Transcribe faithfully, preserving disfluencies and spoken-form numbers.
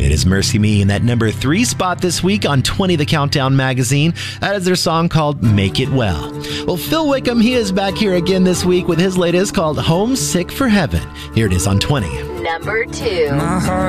It is Mercy Me in that number three spot this week on twenty The Countdown magazine. That is their song called Make It Well. Well, Phil Wickham, he is back here again this week with his latest called Homesick for Heaven. Here it is on twenty. Number two. My heart